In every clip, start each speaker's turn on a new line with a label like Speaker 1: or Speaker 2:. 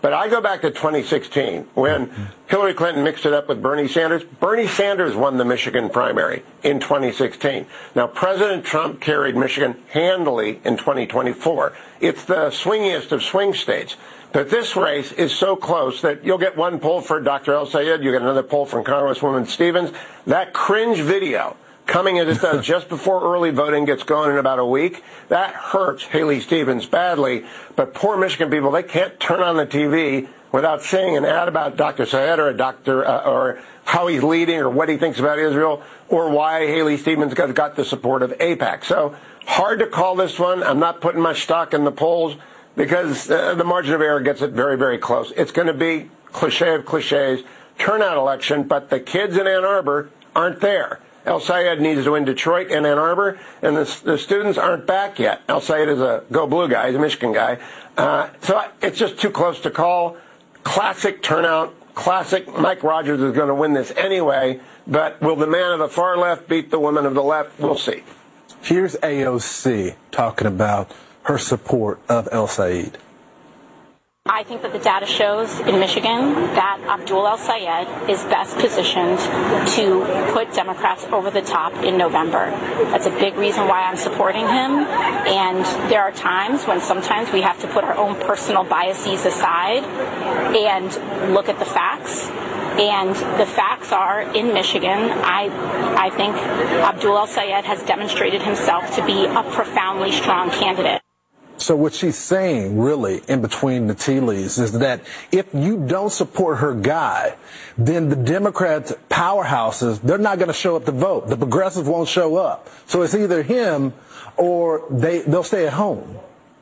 Speaker 1: But I go back to 2016 when Hillary Clinton mixed it up with Bernie Sanders. Bernie Sanders won the Michigan primary in 2016. Now, President Trump carried Michigan handily in 2024. It's the swingiest of swing states. But this race is so close that you'll get one poll for Dr. El Sayed, you get another poll from Congresswoman Stevens. That cringe video coming as it does just before early voting gets going in about a week, that hurts Haley Stevens badly. But poor Michigan people, they can't turn on the TV without seeing an ad about Dr. Sayed or a doctor or how he's leading or what he thinks about Israel or why Haley Stevens got the support of AIPAC. So hard to call this one. I'm not putting much stock in the polls because the margin of error gets it very, very close. It's going to be cliche of cliches, turnout election, but the kids in Ann Arbor aren't there. El Sayed needs to win Detroit and Ann Arbor, and the students aren't back yet. El Sayed is a go blue guy. He's a Michigan guy. So it's just too close to call. Classic turnout. Classic Mike Rogers is going to win this anyway, but will the man of the far left beat the woman of the left? We'll see.
Speaker 2: Here's AOC talking about her support of El Sayed.
Speaker 3: I think that the data shows in Michigan that Abdul El Sayed is best positioned to put Democrats over the top in November. That's a big reason why I'm supporting him. And there are times when sometimes we have to put our own personal biases aside and look at the facts. And the facts are, in Michigan, I think Abdul El Sayed has demonstrated himself to be a profoundly strong candidate.
Speaker 2: So what she's saying, really, in between the tea leaves, is that if you don't support her guy, then the Democrats' powerhouses, they're not going to show up to vote. The progressives won't show up. So it's either him or they'll stay at home.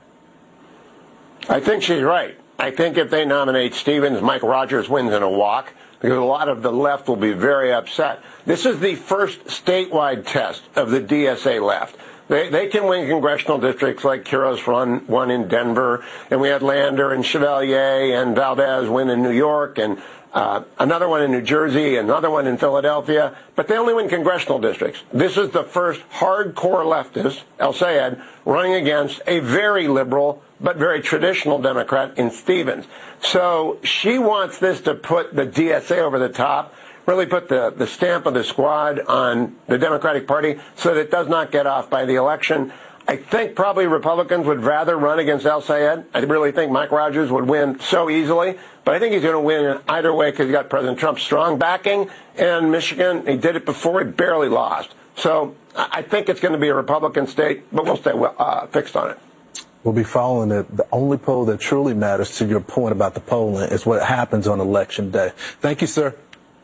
Speaker 1: I think she's right. I think if they nominate Stevens, Mike Rogers wins in a walk, because a lot of the left will be very upset. This is the first statewide test of the DSA left. They can win congressional districts like Quiroz won in Denver, and we had Lander and Chevalier and Valdez win in New York, and another one in New Jersey, another one in Philadelphia, but they only win congressional districts. This is the first hardcore leftist, El Sayed, running against a very liberal but very traditional Democrat in Stevens. So she wants this to put the DSA over the top, really put the stamp of the squad on the Democratic Party so that it does not get off by the election. I think probably Republicans would rather run against El Sayed. I really think Mike Rogers would win so easily, but I think he's going to win either way because he's got President Trump's strong backing, and Michigan, he did it before, he barely lost. So I think it's going to be a Republican state, but we'll stay fixed on it.
Speaker 2: We'll be following it. The only poll that truly matters, to your point about the polling, is what happens on Election Day. Thank you, sir.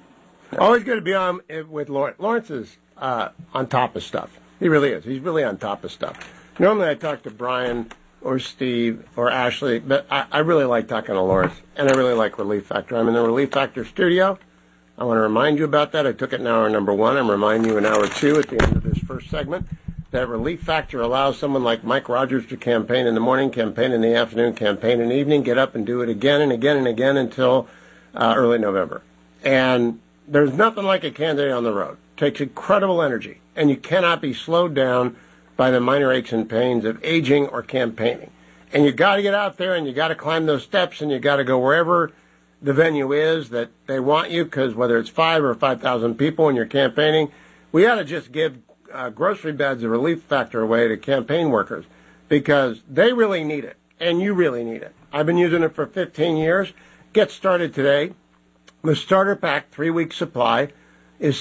Speaker 1: Always good to be on with Lawrence. Lawrence is on top of stuff. He really is. He's really on top of stuff. Normally I talk to Brian or Steve or Ashley, but I really like talking to Lawrence, and I really like Relief Factor. I'm in the Relief Factor studio. I want to remind you about that. I took it in hour number 1. I'm reminding you in hour 2 at the end of this first segment that Relief Factor allows someone like Mike Rogers to campaign in the morning, campaign in the afternoon, campaign in the evening, get up and do it again and again and again until early November. And there's nothing like a candidate on the road. It takes incredible energy, and you cannot be slowed down by the minor aches and pains of aging or campaigning. And you got to get out there, and you got to climb those steps, and you got to go wherever the venue is that they want you, because whether it's 5 or 5,000 people and you're campaigning, we ought to just give grocery bags of Relief Factor away to campaign workers because they really need it, and you really need it. I've been using it for 15 years. Get started today. The starter pack 3-week supply is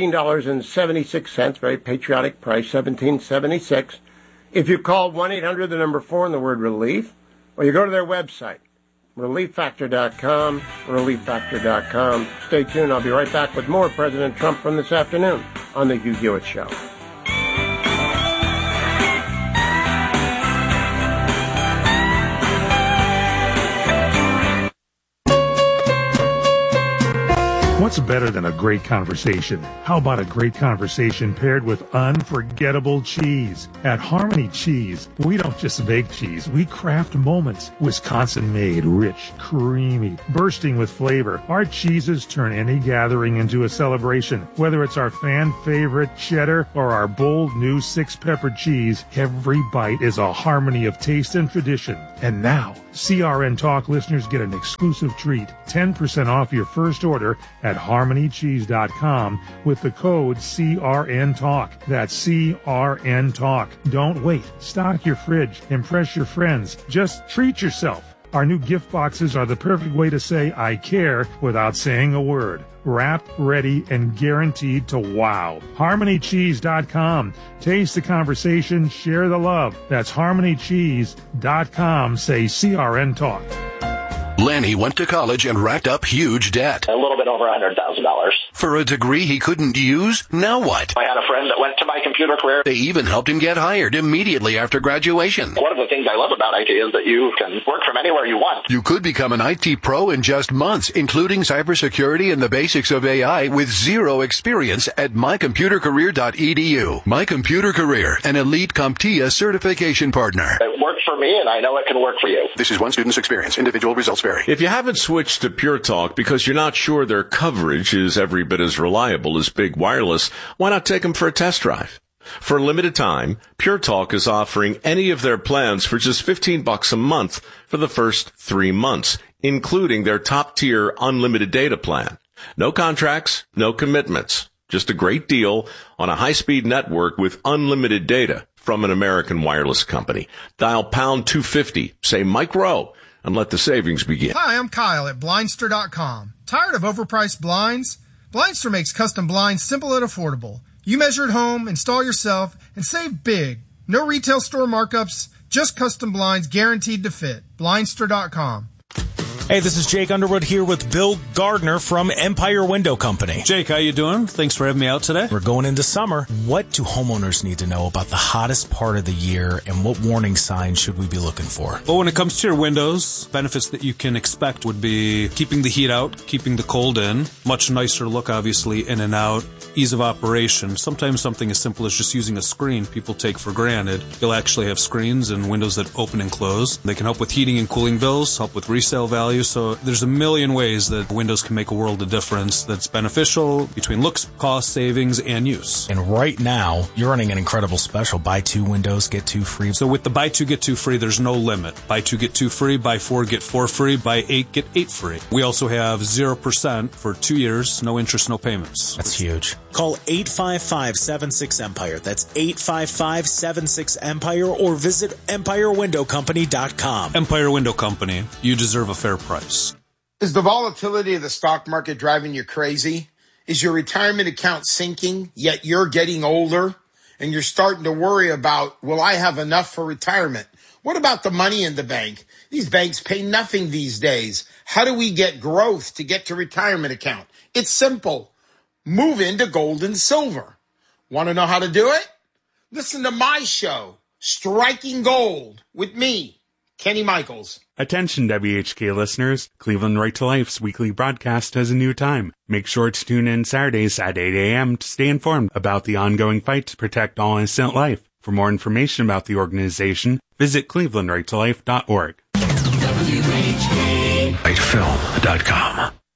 Speaker 1: $17.76, very patriotic price, $17.76. If you call 1-800, the number 4, and the word relief, or you go to their website, relieffactor.com, relieffactor.com. Stay tuned. I'll be right back with more President Trump from this afternoon on The Hugh Hewitt Show.
Speaker 4: What's better than a great conversation? How about a great conversation paired with unforgettable cheese? At Harmony Cheese, we don't just make cheese, we craft moments. Wisconsin-made, rich, creamy, bursting with flavor. Our cheeses turn any gathering into a celebration. Whether it's our fan-favorite cheddar or our bold new 6-pepper cheese, every bite is a harmony of taste and tradition. And now, CRN Talk listeners get an exclusive treat, 10% off your first order at harmonycheese.com with the code CRNTalk. That's CRN Talk. Don't wait. Stock your fridge. Impress your friends. Just treat yourself. Our new gift boxes are the perfect way to say I care without saying a word. Wrapped, ready, and guaranteed to wow. HarmonyCheese.com. Taste the conversation, share the love. That's HarmonyCheese.com. Say CRN Talk.
Speaker 5: Lanny went to college and racked up huge debt.
Speaker 6: A little bit over $100,000.
Speaker 5: For a degree he couldn't use? Now what?
Speaker 6: I had a friend that went to My Computer Career.
Speaker 5: They even helped him get hired immediately after graduation.
Speaker 6: One of the things I love about IT is that you can work from anywhere you want.
Speaker 5: You could become an IT pro in just months, including cybersecurity and the basics of AI with zero experience at mycomputercareer.edu. My Computer Career, an elite CompTIA certification partner.
Speaker 6: It worked for me, and I know it can work for you.
Speaker 5: This is one student's experience. Individual results vary.
Speaker 7: If you haven't switched to Pure Talk because you're not sure their coverage is every bit as reliable as Big Wireless, why not take them for a test drive? For a limited time, Pure Talk is offering any of their plans for just $15 a month for the first 3 months, including their top-tier unlimited data plan. No contracts, no commitments. Just a great deal on a high-speed network with unlimited data from an American wireless company. Dial pound 250, say Mike Rowe, and let the savings begin.
Speaker 8: Hi, I'm Kyle at Blindster.com. Tired of overpriced blinds? Blindster makes custom blinds simple and affordable. You measure at home, install yourself, and save big. No retail store markups, just custom blinds guaranteed to fit. Blindster.com.
Speaker 9: Hey, this is Jake Underwood here with Bill Gardner from Empire Window Company.
Speaker 10: Jake, how you doing? Thanks for having me out today.
Speaker 9: We're going into summer. What do homeowners need to know about the hottest part of the year, and what warning signs should we be looking for?
Speaker 10: Well, when it comes to your windows, benefits that you can expect would be keeping the heat out, keeping the cold in, much nicer look, obviously, in and out, ease of operation. Sometimes something as simple as just using a screen people take for granted. You'll actually have screens and windows that open and close. They can help with heating and cooling bills, help with resale value. So there's a million ways that windows can make a world of difference that's beneficial between looks, cost, savings, and use.
Speaker 9: And right now, you're running an incredible special. Buy 2 windows, get 2 free.
Speaker 10: So with the buy 2, get 2 free, there's no limit. Buy 2, get 2 free. Buy 4, get 4 free. Buy 8, get 8 free. We also have 0% for 2 years, no interest, no payments.
Speaker 9: That's huge. Call 855-76-EMPIRE. That's 855-76-EMPIRE, or visit EmpireWindowCompany.com.
Speaker 10: Empire Window Company. You deserve a fair price.
Speaker 11: Is the volatility of the stock market driving you crazy? Is your retirement account sinking, yet you're getting older and you're starting to worry about, will I have enough for retirement? What about the money in the bank? These banks pay nothing these days. How do we get growth to get to retirement account? It's simple. Move into gold and silver. Want to know how to do it? Listen to my show, Striking Gold, with me, Kenny Michaels.
Speaker 12: Attention WHK listeners, Cleveland Right to Life's weekly broadcast has a new time. Make sure to tune in Saturdays at 8 a.m. to stay informed about the ongoing fight to protect all innocent life. For more information about the organization, visit clevelandrighttolife.org.
Speaker 5: WHK. Rightfilm.com.